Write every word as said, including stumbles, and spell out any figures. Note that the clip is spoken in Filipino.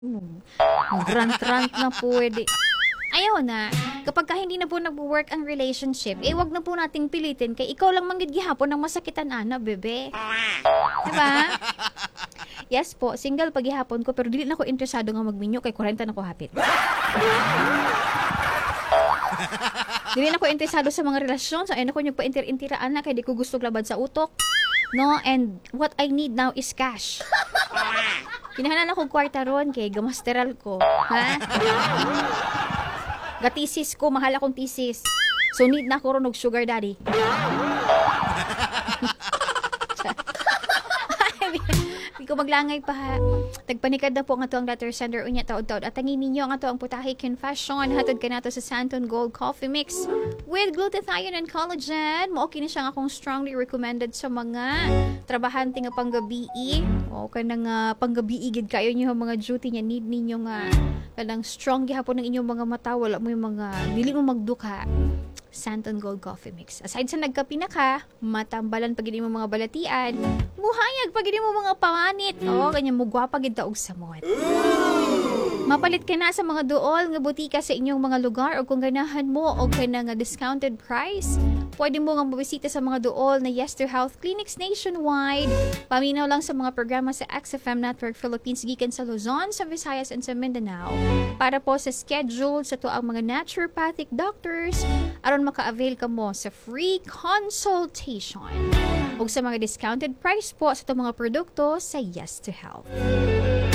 Hmm, grant-rant na puwede. Ayaw na, kapag ka hindi na po nagwo-work ang relationship, eh, wag na po nating pilitin kay ikaw lang man gid gihapon ang masakitan ana, bebe. 'Di ba? Yes po, single pa gihapon ko pero dili na ko interesado nga magminyo kay kuwarenta na ko hapit. Dili na ko interesado sa mga relasyon, so ay na ko nyug paintir-intiraan na kay di ko gusto labad sa utok. No, and what I need now is cash. Kinahanglan akong kwarta ron kay gamasteral ko, ha? Gatisis ko, mahal akong tisis. So need na ko ron og sugar daddy. Di ko maglangay pa ha. Tagpanikad na po ang ato ang letter sender unya taod-taod at tangin ninyo ang ato ang putahe confession hatod kanato sa Santon Gold Coffee Mix with glutathione and collagen. Mao kini siya nga akong strongly recommended sa mga trabahante nga panggabi o kanang uh, panggabi gid kayo niyo mga duty nya need ninyo nga kanang strong gihapon ng inyong mga mata wala mo yung mga dili mo magduka. Santon Gold Coffee Mix. Aside sa nagkapi na ka, matambalan pag mo mga balatian, muhayag pag mo mga pamanit. O, ganyan mo gwapa gid ta og samot. Mapalit ka na sa mga duol nga butika sa inyong mga lugar o kung ganahan mo o kay nga discounted price. Pwede mo nga mabisita sa mga duol na Yester Health Clinics nationwide. Paminaw lang sa mga programa sa X F M Network Philippines gikan sa Luzon, sa Visayas, and sa Mindanao. Para po sa schedule sa tuang mga naturopathic doctors, aron maka-avail ka mo sa free consultation. O sa mga discounted price po sa itong mga produkto sa Yester Health.